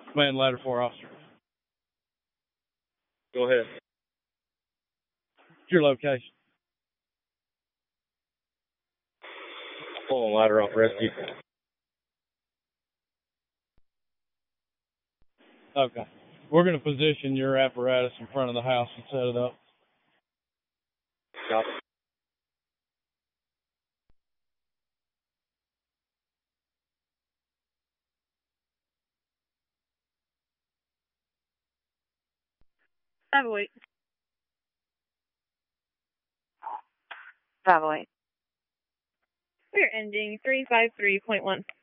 Man, ladder 4 officer. Go ahead. What's your location? Pulling ladder off rescue. Okay. We're going to position your apparatus in front of the house and set it up. Copy. Wait. 508. We're ending 353.1.